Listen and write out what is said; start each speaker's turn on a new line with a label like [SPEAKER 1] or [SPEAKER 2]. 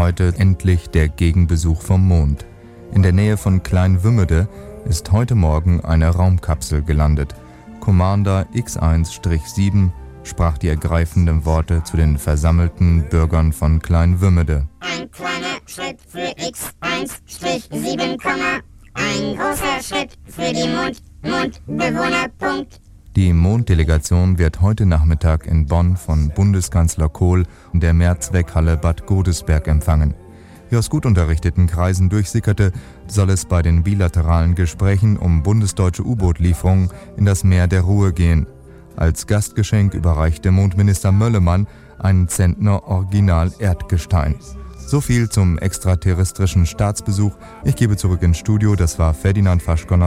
[SPEAKER 1] heute endlich der Gegenbesuch vom Mond. In der Nähe von Kleinwümmede ist heute Morgen eine Raumkapsel gelandet. Commander X1-7 sprach die ergreifenden Worte zu den versammelten Bürgern von Kleinwümmede.
[SPEAKER 2] Ein kleiner Schritt für X1-7, ein großer Schritt für die Mondbewohner. Punkt.
[SPEAKER 1] Die Monddelegation wird heute Nachmittag in Bonn von Bundeskanzler Kohl in der Mehrzweckhalle Bad Godesberg empfangen. Wie aus gut unterrichteten Kreisen durchsickerte, soll es bei den bilateralen Gesprächen um bundesdeutsche U-Boot-Lieferungen in das Meer der Ruhe gehen. Als Gastgeschenk überreichte Mondminister Möllemann einen Zentner Original-Erdgestein. So viel zum extraterrestrischen Staatsbesuch. Ich gebe zurück ins Studio, das war Ferdinand Faschkoner.